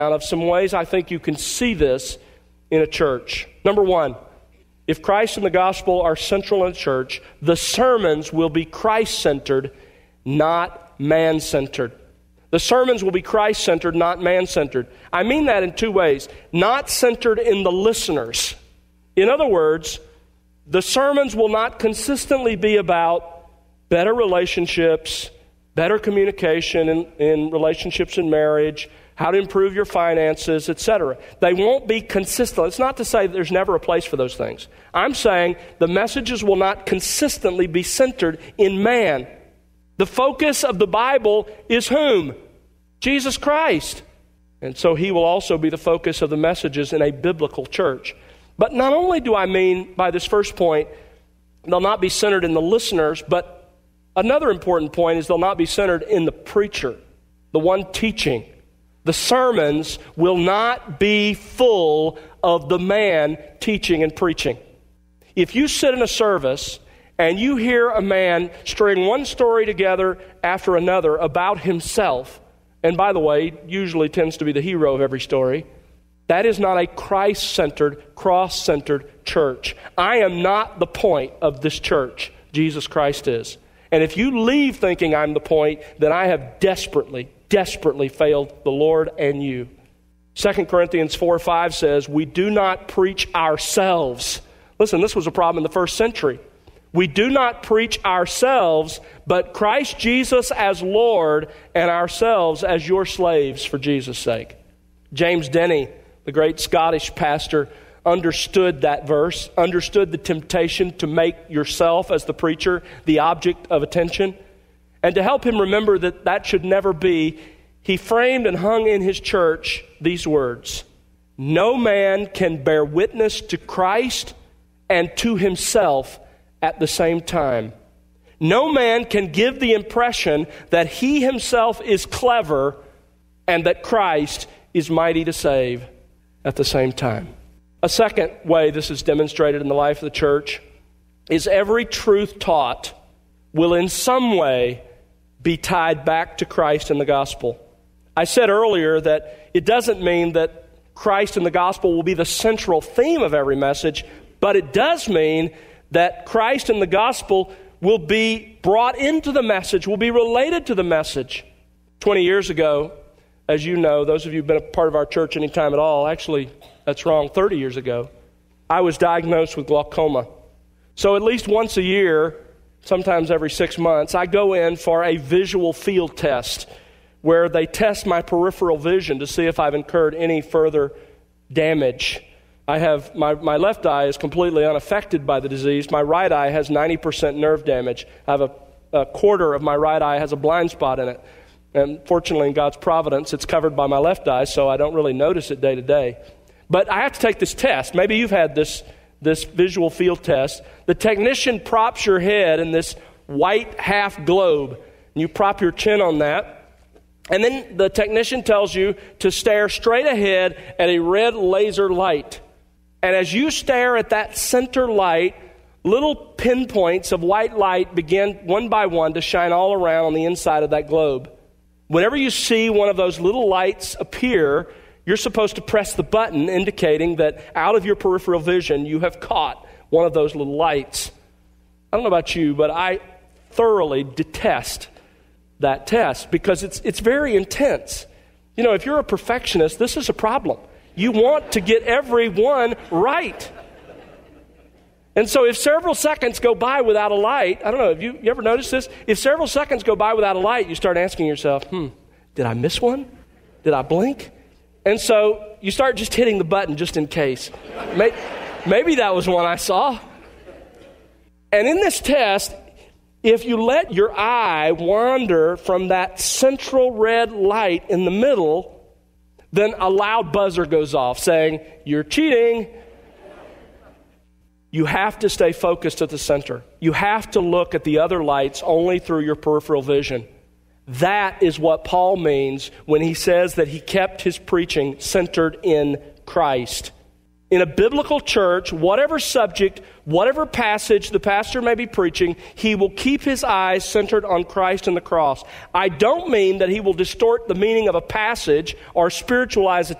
of some ways I think you can see this in a church. Number one, if Christ and the gospel are central in a church, the sermons will be Christ-centered, not man-centered. The sermons will be Christ-centered, not man-centered. I mean that in two ways. Not centered in the listeners. In other words, the sermons will not consistently be about better relationships, better communication in relationships in marriage, how to improve your finances, etc. They won't be consistent. It's not to say that there's never a place for those things. I'm saying the messages will not consistently be centered in man. The focus of the Bible is whom? Jesus Christ. And so he will also be the focus of the messages in a biblical church. But not only do I mean by this first point, they'll not be centered in the listeners, but another important point is they'll not be centered in the preacher, the one teaching. The sermons will not be full of the man teaching and preaching. If you sit in a service and you hear a man string one story together after another about himself, and by the way, usually tends to be the hero of every story, that is not a Christ-centered, cross-centered church. I am not the point of this church. Jesus Christ is. And if you leave thinking I'm the point, then I have desperately failed the Lord and you. 2 Corinthians 4:5 says, we do not preach ourselves. Listen, this was a problem in the first century. We do not preach ourselves, but Christ Jesus as Lord and ourselves as your slaves for Jesus' sake. James Denny, the great Scottish pastor, understood that verse, understood the temptation to make yourself as the preacher the object of attention. And to help him remember that that should never be, he framed and hung in his church these words: no man can bear witness to Christ and to himself at the same time. No man can give the impression that he himself is clever and that Christ is mighty to save at the same time. A second way this is demonstrated in the life of the church is every truth taught will in some way be tied back to Christ and the gospel. I said earlier that it doesn't mean that Christ and the gospel will be the central theme of every message, but it does mean that Christ and the gospel will be brought into the message, will be related to the message. 20 years ago, as you know, those of you who've been a part of our church any time at all, actually, that's wrong, 30 years ago, I was diagnosed with glaucoma. So at least once a year, sometimes every 6 months, I go in for a visual field test where they test my peripheral vision to see if I've incurred any further damage. I have my left eye is completely unaffected by the disease. My right eye has 90% nerve damage. I have a quarter of my right eye has a blind spot in it. And fortunately, in God's providence, it's covered by my left eye, so I don't really notice it day to day. But I have to take this test. Maybe you've had this visual field test. The technician props your head in this white half globe, and you prop your chin on that. And then the technician tells you to stare straight ahead at a red laser light. And as you stare at that center light, little pinpoints of white light begin one by one to shine all around on the inside of that globe. Whenever you see one of those little lights appear, you're supposed to press the button indicating that out of your peripheral vision you have caught one of those little lights. I don't know about you, but I thoroughly detest that test because it's very intense. You know, if you're a perfectionist, this is a problem. You want to get every one right. And so if several seconds go by without a light, I don't know, have you ever noticed this? If several seconds go by without a light, you start asking yourself, did I miss one? Did I blink? And so you start just hitting the button just in case. Maybe that was one I saw. And in this test, if you let your eye wander from that central red light in the middle, then a loud buzzer goes off saying, you're cheating. You have to stay focused at the center. You have to look at the other lights only through your peripheral vision. That is what Paul means when he says that he kept his preaching centered in Christ. in a biblical church, whatever subject, whatever passage the pastor may be preaching, he will keep his eyes centered on Christ and the cross. I don't mean that he will distort the meaning of a passage or spiritualize a